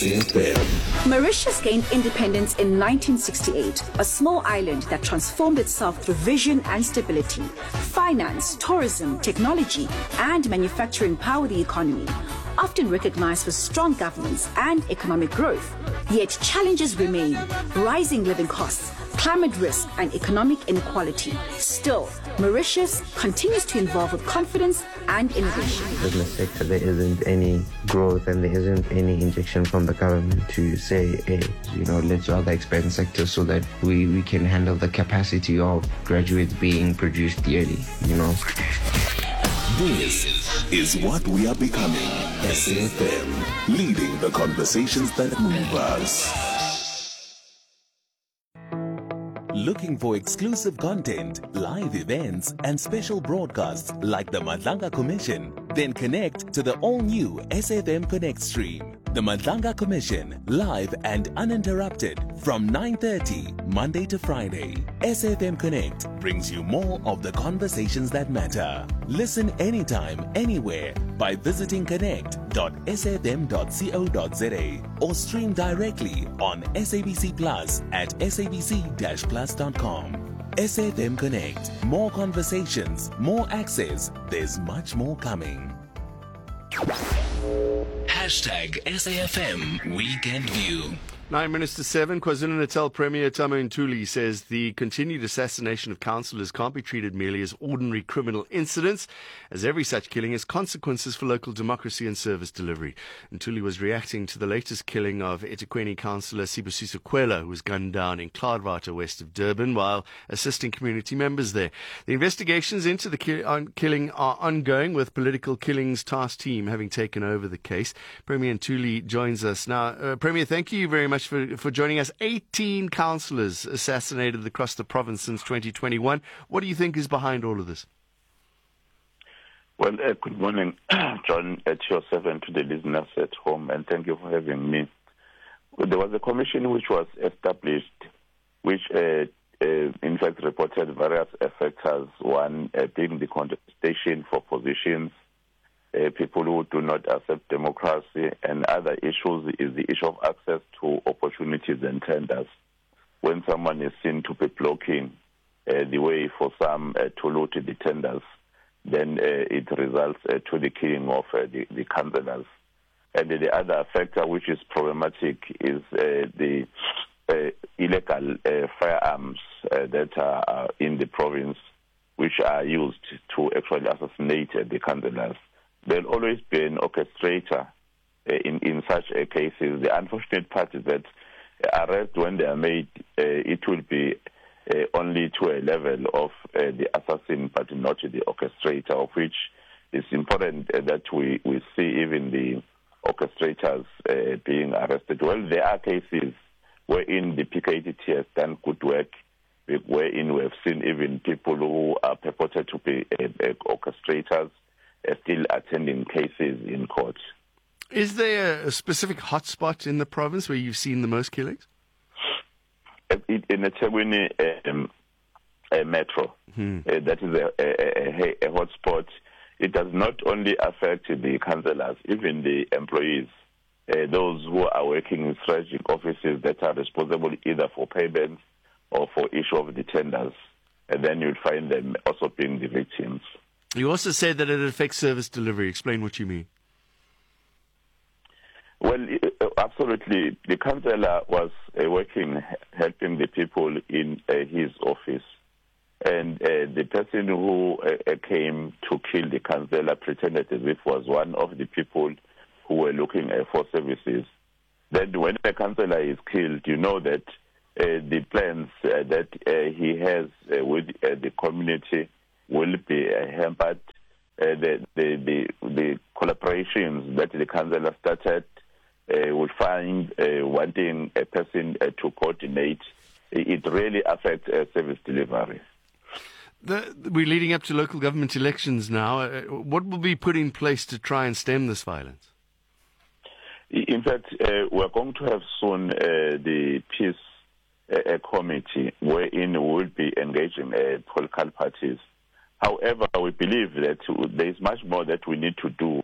SAFM. Mauritius gained independence in 1968, a small island that transformed itself through vision and stability. Finance, tourism, technology, and manufacturing power the economy, often recognized for strong governance and economic growth. Yet challenges remain: rising living costs, climate risk, and economic inequality. Still, Mauritius continues to evolve with confidence and innovation. Business sector, there isn't any growth and there isn't any injection from the government to say, hey, let's rather expand sectors so that we can handle the capacity of graduates being produced yearly, This is what we are becoming. SAFM, leading the conversations that move us. Looking for exclusive content, live events, and special broadcasts like the Madlanga Commission? Then connect to the all-new SAFM Connect stream. The Madlanga Commission, live and uninterrupted from 9:30 Monday to Friday. SAFM Connect brings you more of the conversations that matter. Listen anytime, anywhere by visiting connect.safm.co.za or stream directly on SABC Plus at sabc-plus.com. SAFM Connect. More conversations, more access. There's much more coming. #SAFM Weekend View. 9 minutes to 7, KwaZulu-Natal Premier Tamo Ntuli says the continued assassination of councillors can't be treated merely as ordinary criminal incidents, as every such killing has consequences for local democracy and service delivery. Ntuli was reacting to the latest killing of eThekwini councillor Sibusiso Kwela, who was gunned down in Cloudwater west of Durban while assisting community members there. The investigations into the killing are ongoing, with Political Killings Task Team having taken over the case. Premier Ntuli joins us now. Premier, thank you very much for joining us. 18 councillors assassinated across the province since 2021. What do you think is behind all of this? Well, good morning, John, at yourself and to the listeners at home, and thank you for having me. There was a commission which was established, which in fact reported various factors, one being the contestation for positions, people who do not accept democracy, and other issues is the issue of access to opportunities and tenders. When someone is seen to be blocking the way for some to loot the tenders, then it results to the killing of the councillors. And the other factor which is problematic is the illegal firearms that are in the province, which are used to actually assassinate the councillors. There'll always be an orchestrator in such cases. The unfortunate part is that arrests, when they are made, it will be only to a level of the assassin, but not the orchestrator, of which it's important that we see even the orchestrators being arrested. Well, there are cases wherein the PKTT has done good work, wherein we have seen even people who are purported to be orchestrators still attending cases in court. Is there a specific hotspot in the province where you've seen the most killings? In the eThekwini metro, that is a hotspot. It does not only affect the councillors, even the employees, those who are working in strategic offices that are responsible either for payments or for issue of the tenders, and then you'll find them also being the victims. You also said that it affects service delivery. Explain what you mean. Well, absolutely. The councillor was working, helping the people in his office. And the person who came to kill the councillor pretended as if was one of the people who were looking for services. Then when a councillor is killed, you know that the plans that he has with the community will be hampered. The collaborations that the councillor started will find wanting a person to coordinate. It really affects service delivery. We're leading up to local government elections now. What will be put in place to try and stem this violence? In fact, we're going to have soon the peace committee wherein we will be engaging political parties. However, we believe that there is much more that we need to do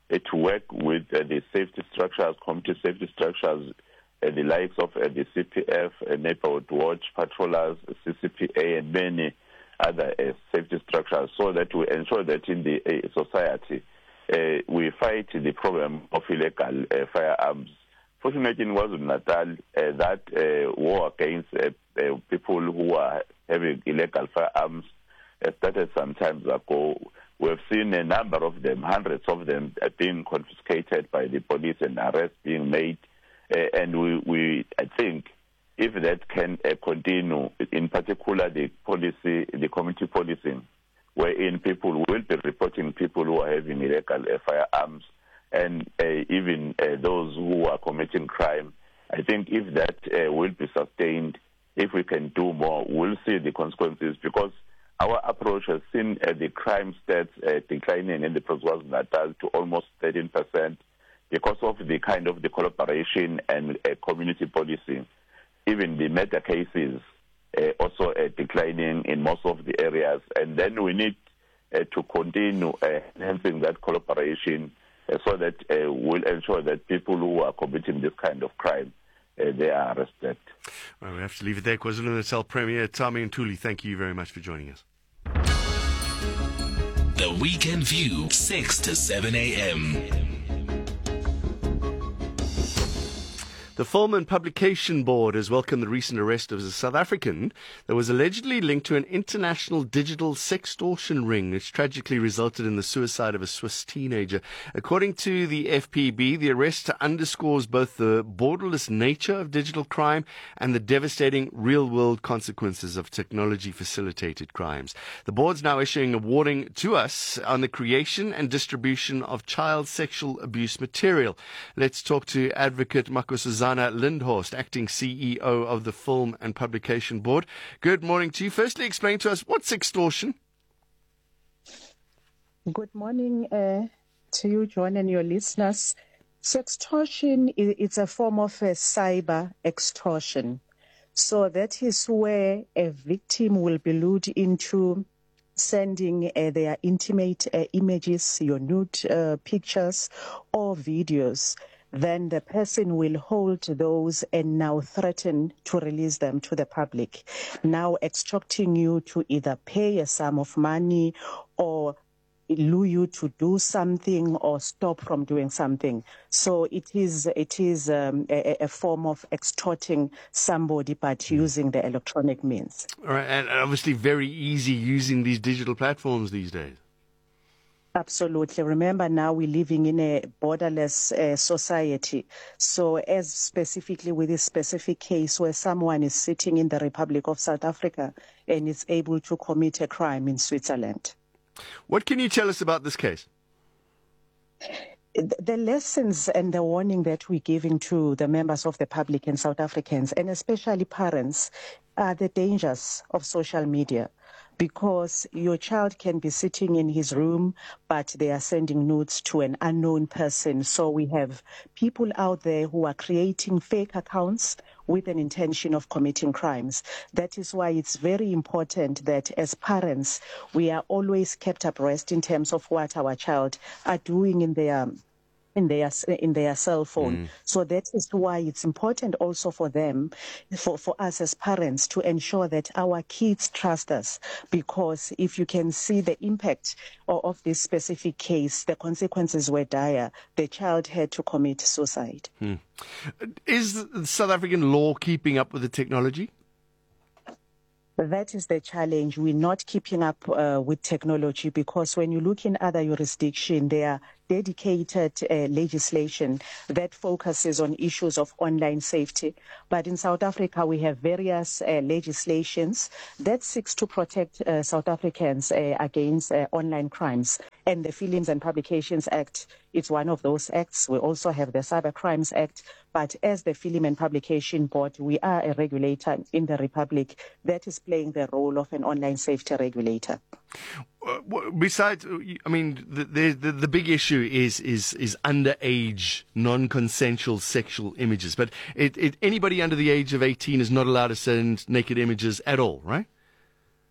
to work with the safety structures, community safety structures, the likes of the CPF, Neighborhood Watch, patrollers, CCPA, and many other safety structures, so that we ensure that in the society we fight the problem of illegal firearms. Fortunately, in KwaZulu-Natal, that war against people who are having illegal firearms started some time ago. We've seen a number of them, hundreds of them, being confiscated by the police and arrests being made. And I think, if that can continue, in particular the policy, the community policing, wherein people will be reporting people who are having illegal firearms, and even those who are committing crime, I think if that will be sustained, if we can do more, we'll see the consequences, because our approach has seen the crime stats declining in the KwaZulu-Natal to almost 13% because of the kind of the collaboration and community policing. Even the murder cases also declining in most of the areas. And then we need to continue enhancing that collaboration so that we'll ensure that people who are committing this kind of crime, they are arrested. Well, we have to leave it there. KwaZulu-Natal Premier Tami Ntuli, thank you very much for joining us. The Weekend View, 6 to 7 a.m. The Film and Publication Board has welcomed the recent arrest of a South African that was allegedly linked to an international digital sextortion ring, which tragically resulted in the suicide of a Swiss teenager. According to the FPB, the arrest underscores both the borderless nature of digital crime and the devastating real-world consequences of technology-facilitated crimes. The board's now issuing a warning to us on the creation and distribution of child sexual abuse material. Let's talk to Advocate Makosazana Lindhorst, acting CEO of the Film and Publication Board. Good morning to you. Firstly, explain to us, what's extortion? Good morning to you, John, and your listeners. Sextortion is a form of cyber extortion. So that is where a victim will be lured into sending their intimate images, your nude pictures or videos. Then the person will hold those and now threaten to release them to the public, now extorting you to either pay a sum of money or lure you to do something or stop from doing something. So it is a form of extorting somebody, but using the electronic means. All right, and obviously very easy using these digital platforms these days. Absolutely. Remember, now we're living in a borderless society. So as specifically with this specific case where someone is sitting in the Republic of South Africa and is able to commit a crime in Switzerland. What can you tell us about this case? The lessons and the warning that we're giving to the members of the public and South Africans, and especially parents, are the dangers of social media. Because your child can be sitting in his room, but they are sending nudes to an unknown person. So we have people out there who are creating fake accounts with an intention of committing crimes. That is why it's very important that as parents, we are always kept abreast in terms of what our child are doing in their cell phone. So that is why it's important also for them, for us as parents, to ensure that our kids trust us, because if you can see the impact of this specific case, the consequences were dire. The child had to commit suicide. Is South African law keeping up with the technology? That is the challenge. We're not keeping up with technology, because when you look in other jurisdictions, there are dedicated legislation that focuses on issues of online safety. But in South Africa, we have various legislations that seeks to protect South Africans against online crimes. And the Films and Publications Act is one of those acts. We also have the Cyber Crimes Act. But as the Film and Publication Board, we are a regulator in the Republic that is playing the role of an online safety regulator. Besides, I mean, the big issue is underage, non-consensual sexual images. But anybody under the age of 18 is not allowed to send naked images at all, right?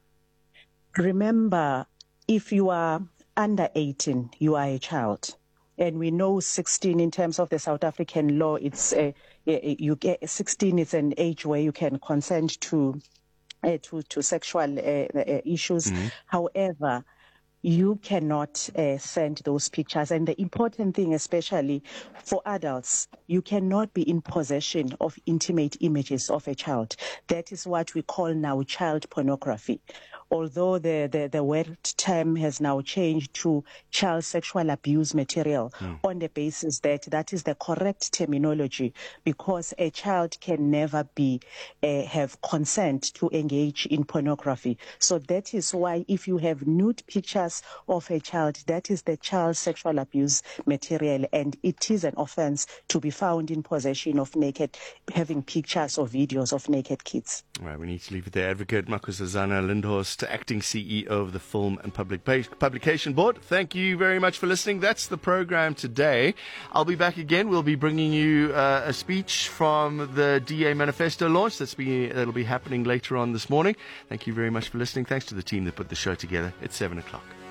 Remember, if you are under 18, you are a child. And we know 16 in terms of the South African law, it's you get 16 is an age where you can consent to sexual issues. However, you cannot send those pictures. And the important thing, especially for adults, you cannot be in possession of intimate images of a child. That is what we call now child pornography. Although the word term has now changed to child sexual abuse material on the basis that that is the correct terminology, because a child can never be have consent to engage in pornography. So that is why if you have nude pictures of a child, that is the child sexual abuse material, and it is an offense to be found in possession of having pictures or videos of naked kids. All right, we need to leave it there. Advocate Makhosazana Lindhorst, acting CEO of the Film and Publication Board. Thank you very much for listening. That's the program today. I'll be back again. We'll be bringing you a speech from the DA manifesto launch that'll be happening later on this morning. Thank you very much for listening. Thanks to the team that put the show together. It's 7 o'clock.